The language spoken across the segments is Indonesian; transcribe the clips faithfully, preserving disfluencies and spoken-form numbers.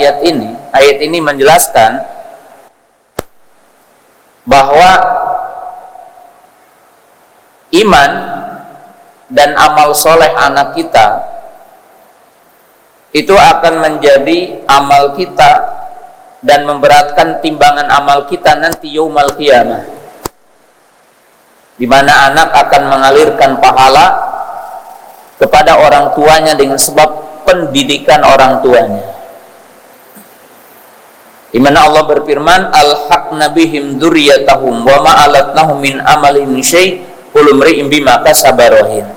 ayat ini, ayat ini menjelaskan bahwa iman dan amal soleh anak kita itu akan menjadi amal kita dan memberatkan timbangan amal kita nanti yaumul qiyamah, di mana anak akan mengalirkan pahala kepada orang tuanya dengan sebab pendidikan orang tuanya, di mana Allah berfirman, alhaqna bihim dzurriyyatahum wa ma alatnahum min amalihim syai' kullu imri'in bima kasaba rahin.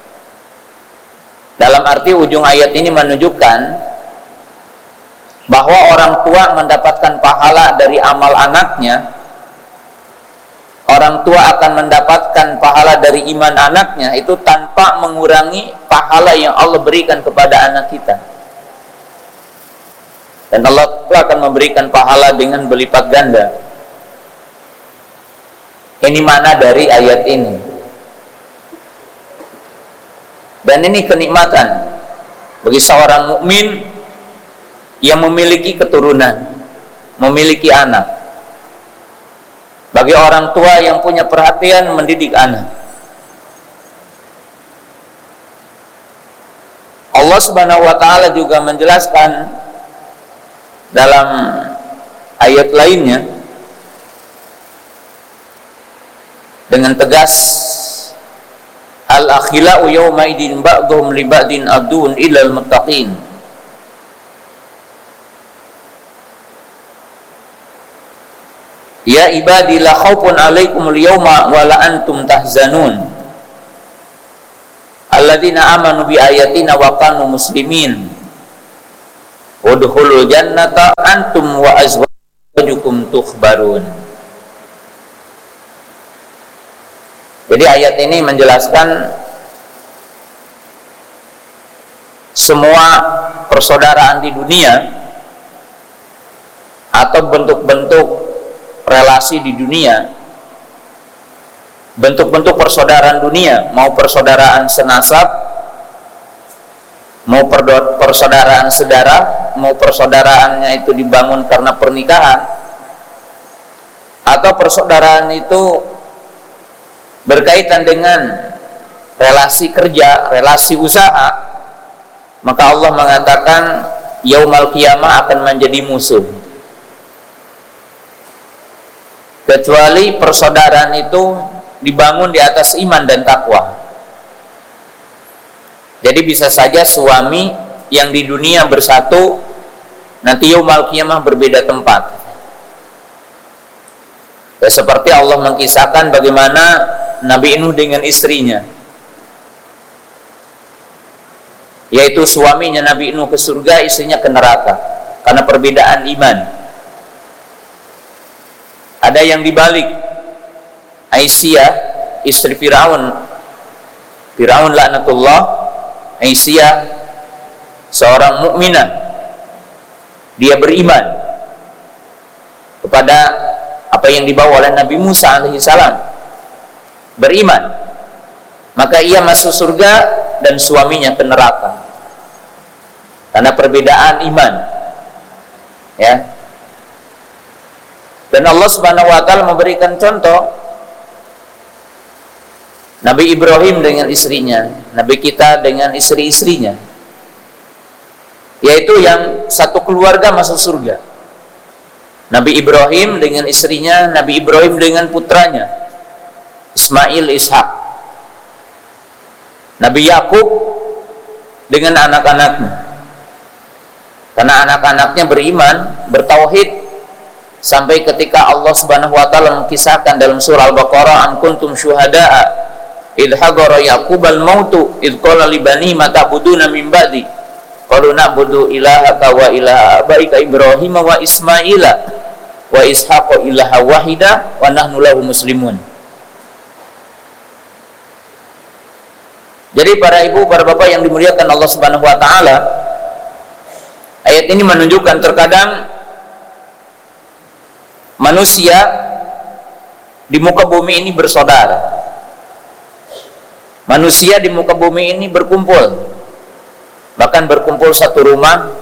Dalam arti ujung ayat ini menunjukkan bahwa orang tua mendapatkan pahala dari amal anaknya, orang tua akan mendapatkan pahala dari iman anaknya, itu tanpa mengurangi pahala yang Allah berikan kepada anak kita. Dan Allah akan memberikan pahala dengan berlipat ganda. Ini makna dari ayat ini. Dan ini kenikmatan bagi seorang mukmin yang memiliki keturunan, memiliki anak. Bagi orang tua yang punya perhatian mendidik anak. Allah Subhanahu wa taala juga menjelaskan dalam ayat lainnya dengan tegas, al-akhila'u yawma idin ba'duhum li ba'din aduun ilal muttaqin. Ya ibadi la khaufun 'alaikumul yawma wa la antum tahzanun alladzina amanu bi ayatina wa kanu muslimin udkhulul jannata antum wa azwajukum tukhbarun. Jadi ayat ini menjelaskan semua persaudaraan di dunia atau bentuk-bentuk relasi di dunia, bentuk-bentuk persaudaraan dunia, mau persaudaraan senasab, mau persaudaraan sedara, mau persaudaraannya itu dibangun karena pernikahan, atau persaudaraan itu berkaitan dengan relasi kerja, relasi usaha, maka Allah mengatakan yaumul qiyamah akan menjadi musuh. Kecuali persaudaraan itu dibangun di atas iman dan takwa. Jadi bisa saja suami yang di dunia bersatu, nanti yaumul qiyamah berbeda tempat. Ya, seperti Allah mengkisahkan bagaimana Nabi Nuh dengan istrinya, yaitu suaminya Nabi Nuh ke surga, istrinya ke neraka karena perbedaan iman. Ada yang dibalik, Aisyah istri Firaun, Firaun laknatullah, Aisyah seorang mukminah, dia beriman kepada apa yang dibawa oleh Nabi Musa alaihissalam, beriman, maka ia masuk surga dan suaminya ke neraka karena perbedaan iman, ya. Dan Allah Subhanahu wa taala memberikan contoh Nabi Ibrahim dengan istrinya, Nabi kita dengan istri-istrinya, yaitu yang satu keluarga masuk surga. Nabi Ibrahim dengan istrinya, Nabi Ibrahim dengan putranya Ismail, Ishak, Nabi Yakub dengan anak-anaknya, karena anak-anaknya beriman, bertauhid, sampai ketika Allah Subhanahu wa taala mengkisahkan dalam surah Al-Baqarah, am kuntum syuhada'a idh hadara yaqubal mautu idh qala li bani ma ta'buduna min ba'di qalu na'budu ilahaka wa ilaha abaika Ibrahim wa Ismaila wa Ishaqa ilaha wahida wa nahnu lahu muslimun. Jadi para ibu, para bapak yang dimuliakan Allah Subhanahu wa taala, ayat ini menunjukkan terkadang manusia di muka bumi ini bersaudara. Manusia di muka bumi ini berkumpul, bahkan berkumpul satu rumah,